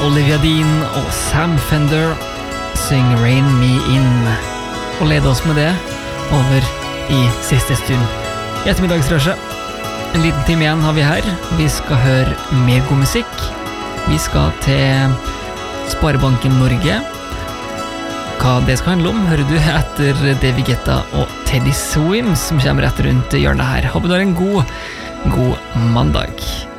Olivia Dean og Sam Fender syng Rain Me In, og leder oss med det over i siste stund i ettermiddagsrushet. En liten time igjen har vi her. Vi skal høre mer god musikk. Vi skal til Sparebanken Norge. Hva det skal handle om, hører du etter David Guetta og Teddy Swims som kommer rett rundt hjørnet her. Håper du har en god mandag.